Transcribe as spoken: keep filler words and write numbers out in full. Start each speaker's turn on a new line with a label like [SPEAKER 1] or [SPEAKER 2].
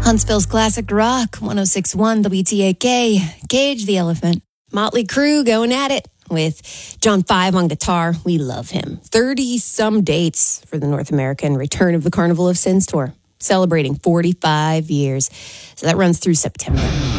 [SPEAKER 1] Huntsville's classic rock, one oh six point one W T A K, Cage the Elephant. Motley Crue going at it with John Five on guitar. We love him. thirty-some dates for the North American Return of the Carnival of Sins tour, celebrating forty-five years. So that runs through September.